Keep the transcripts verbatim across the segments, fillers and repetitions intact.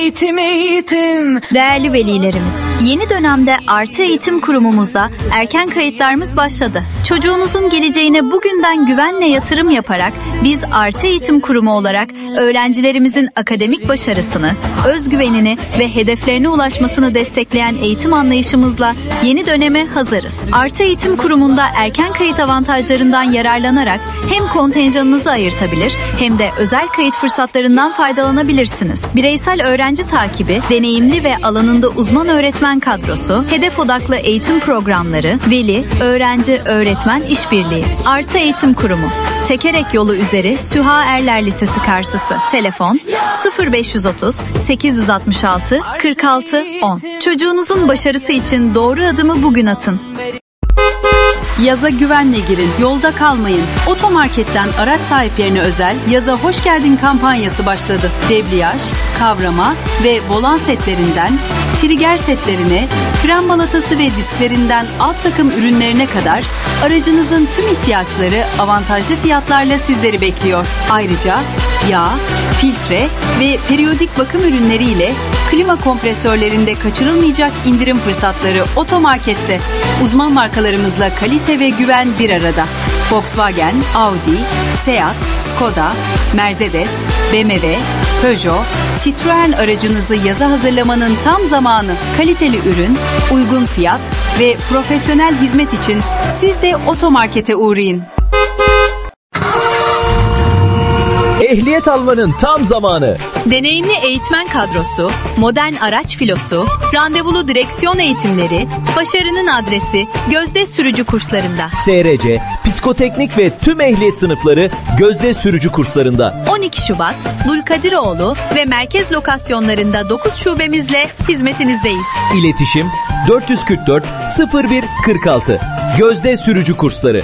Eğitim, eğitim. Değerli velilerimiz, yeni dönemde Artı Eğitim Kurumumuzda erken kayıtlarımız başladı. Çocuğunuzun geleceğine bugünden güvenle yatırım yaparak biz Artı Eğitim Kurumu olarak öğrencilerimizin akademik başarısını, özgüvenini ve hedeflerine ulaşmasını destekleyen eğitim anlayışımızla yeni döneme hazırız. Artı Eğitim Kurumu'nda erken kayıt avantajlarından yararlanarak hem kontenjanınızı ayırtabilir hem de özel kayıt fırsatlarından faydalanabilirsiniz. Bireysel öğrenci takibi, deneyimli ve alanında uzman öğretmen kadrosu, hedef odaklı eğitim programları, veli, öğrenci, öğretmen işbirliği. Artı Eğitim Kurumu. Tekerek yolu üzeri Süha Erler Lisesi karşısı. Telefon sıfır beş yüz otuz sekiz yüz altmış altı kırk altı on. Çocuğunuzun başarısı için doğru adımı bugün atın. Yaza güvenle girin, yolda kalmayın. Otomarket'ten araç sahiplerine özel Yaza Hoş Geldin kampanyası başladı. Debriyaj, kavrama ve volan setlerinden, trigger setlerine, fren balatası ve disklerinden alt takım ürünlerine kadar aracınızın tüm ihtiyaçları avantajlı fiyatlarla sizleri bekliyor. Ayrıca yağ, filtre ve periyodik bakım ürünleriyle klima kompresörlerinde kaçırılmayacak indirim fırsatları Otomarket'te. Uzman markalarımızla kalite ve güven bir arada. Volkswagen, Audi, Seat, Skoda, Mercedes, B M W, Peugeot, Citroen aracınızı yaza hazırlamanın tam zamanı. Kaliteli ürün, uygun fiyat ve profesyonel hizmet için siz de Otomarket'e uğrayın. Ehliyet almanın tam zamanı. Deneyimli eğitmen kadrosu, modern araç filosu, randevulu direksiyon eğitimleri, başarının adresi Gözde Sürücü Kurslarında. S R C, psikoteknik ve tüm ehliyet sınıfları Gözde Sürücü Kurslarında. on iki Şubat, Dulkadiroğlu ve merkez lokasyonlarında dokuz şubemizle hizmetinizdeyiz. İletişim dört yüz kırk dört sıfır bir kırk altı. Gözde Sürücü Kursları.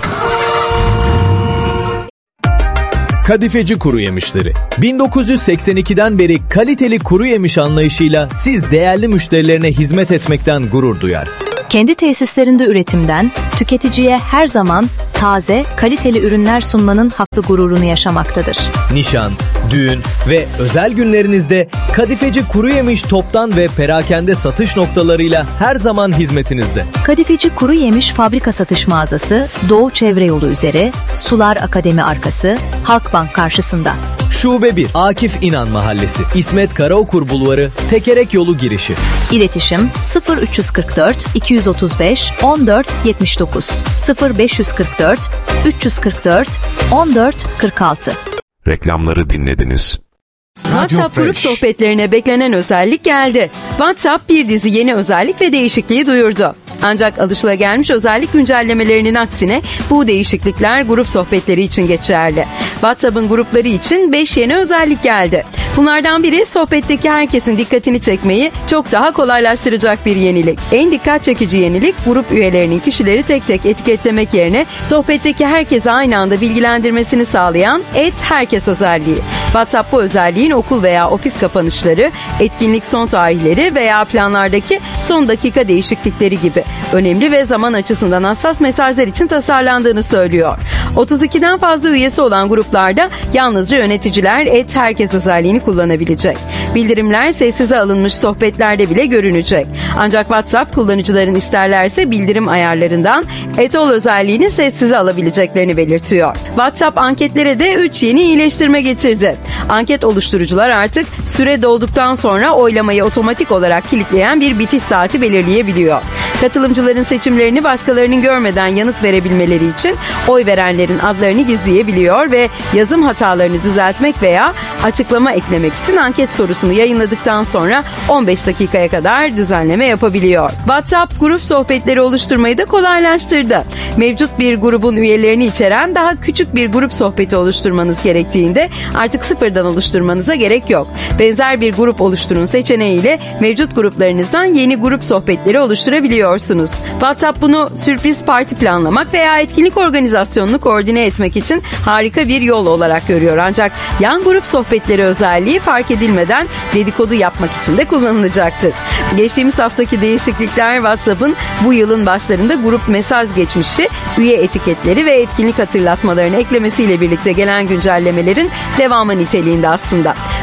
Kadifeci Kuru Yemişleri. bin dokuz yüz seksen ikiden beri kaliteli kuru yemiş anlayışıyla siz değerli müşterilerine hizmet etmekten gurur duyar. Kendi tesislerinde üretimden tüketiciye her zaman taze, kaliteli ürünler sunmanın haklı gururunu yaşamaktadır. Nişan, düğün ve özel günlerinizde Kadifeci Kuru Yemiş toptan ve perakende satış noktalarıyla her zaman hizmetinizde. Kadifeci Kuru Yemiş fabrika satış mağazası Doğu Çevre Yolu üzeri, Sular Akademi arkası, Halkbank karşısında. Şube bir, Akif İnan Mahallesi, İsmet Karaokur Bulvarı, Tekerek Yolu girişi. İletişim sıfır üç kırk dört iki otuz beş on dört yetmiş dokuz sıfır beş kırk dört üç kırk dört on dört kırk altı. Reklamları dinlediniz. WhatsApp grup sohbetlerine beklenen özellik geldi. WhatsApp bir dizi yeni özellik ve değişikliği duyurdu. Ancak alışılagelmiş özellik güncellemelerinin aksine bu değişiklikler grup sohbetleri için geçerli. WhatsApp'ın grupları için beş yeni özellik geldi. Bunlardan biri sohbetteki herkesin dikkatini çekmeyi çok daha kolaylaştıracak bir yenilik. En dikkat çekici yenilik grup üyelerinin kişileri tek tek etiketlemek yerine sohbetteki herkese aynı anda bilgilendirmesini sağlayan et herkes özelliği. WhatsApp bu özelliğin okul veya ofis kapanışları, etkinlik son tarihleri veya planlardaki son dakika değişiklikleri gibi önemli ve zaman açısından hassas mesajlar için tasarlandığını söylüyor. otuz ikiden fazla üyesi olan gruplarda yalnızca yöneticiler et herkes özelliğini kullanabilecek. Bildirimler sessize alınmış sohbetlerde bile görünecek. Ancak WhatsApp kullanıcıların isterlerse bildirim ayarlarından et all özelliğini sessize alabileceklerini belirtiyor. WhatsApp anketlere de üç yeni iyileştirme getirdi. Anket oluşturucular artık süre dolduktan sonra oylamayı otomatik olarak kilitleyen bir bitiş saati belirleyebiliyor. Katılımcıların seçimlerini başkalarının görmeden yanıt verebilmeleri için oy verenlerin adlarını gizleyebiliyor ve yazım hatalarını düzeltmek veya açıklama eklemek için anket sorusunu yayınladıktan sonra on beş dakikaya kadar düzenleme yapabiliyor. WhatsApp grup sohbetleri oluşturmayı da kolaylaştırdı. Mevcut bir grubun üyelerini içeren daha küçük bir grup sohbeti oluşturmanız gerektiğinde artık sıfırdan oluşturmanıza gerek yok. Benzer bir grup oluşturun seçeneğiyle mevcut gruplarınızdan yeni grup sohbetleri oluşturabiliyorsunuz. WhatsApp bunu sürpriz parti planlamak veya etkinlik organizasyonunu koordine etmek için harika bir yol olarak görüyor. Ancak yan grup sohbetleri özelliği fark edilmeden dedikodu yapmak için de kullanılacaktır. Geçtiğimiz haftaki değişiklikler WhatsApp'ın bu yılın başlarında grup mesaj geçmişi, üye etiketleri ve etkinlik hatırlatmalarını eklemesiyle birlikte gelen güncellemelerin devamı niteliğinde aslında.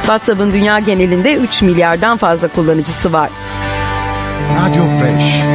WhatsApp'ın dünya genelinde üç milyardan fazla kullanıcısı var. Radio Fresh.